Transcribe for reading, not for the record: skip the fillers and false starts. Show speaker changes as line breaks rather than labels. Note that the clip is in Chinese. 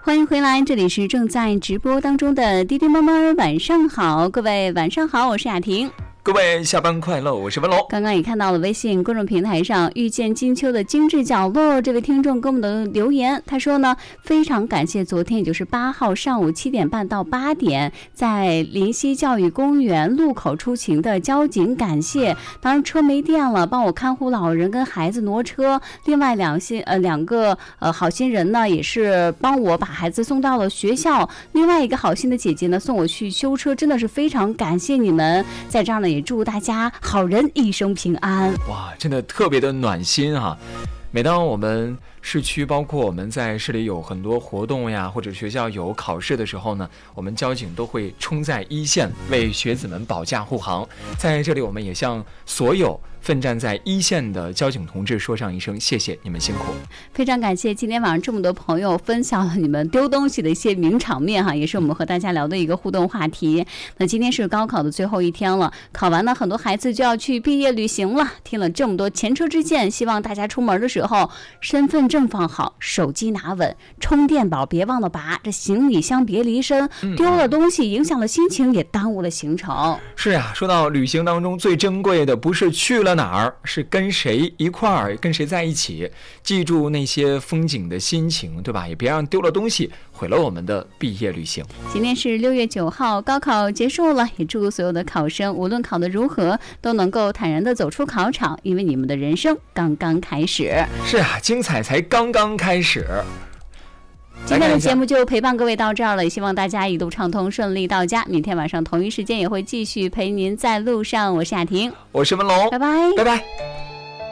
欢迎回来，这里是正在直播当中的滴滴妈妈晚上好，各位晚上好，我是雅婷。
各位下班快乐，我是文龙。
刚刚也看到了微信公众平台上遇见金秋的精致角落这位听众给我们的留言，他说呢，非常感谢昨天也就是8号上午7点半到8点在临溪教育公园路口出勤的交警，感谢当然车没电了帮我看护老人跟孩子挪车，另外两个好心人呢也是帮我把孩子送到了学校，另外一个好心的姐姐呢送我去修车，真的是非常感谢你们，在这儿呢也祝大家好人一生平安。
哇，真的特别的暖心啊。每当我们市区包括我们在市里有很多活动呀，或者学校有考试的时候呢，我们交警都会冲在一线为学子们保驾护航。在这里我们也向所有奋战在一线的交警同志说上一声谢谢，你们辛苦。
非常感谢今天晚上这么多朋友分享了你们丢东西的一些名场面哈，也是我们和大家聊的一个互动话题。那今天是高考的最后一天了，考完呢很多孩子就要去毕业旅行了，听了这么多前车之鉴，希望大家出门的时候身份证放好，手机拿稳，充电宝别忘了拔，这行李箱别离身，丢了东西影响了心情，也耽误了行程。
是呀，说到旅行当中最珍贵的不是去了哪儿，是跟谁一块儿，跟谁在一起，记住那些风景的心情，对吧？也别让丢了东西毁了我们的毕业旅行。
今天是6月9号，高考结束了，也祝所有的考生无论考得如何都能够坦然地走出考场，因为你们的人生刚刚开始。
是啊，精彩才刚刚开始。
今天的节目就陪伴各位到这儿了，也希望大家一路畅通顺利到家。明天晚上同一时间也会继续陪您在路上，我是雅婷，
我是文龙，
拜拜，
拜拜。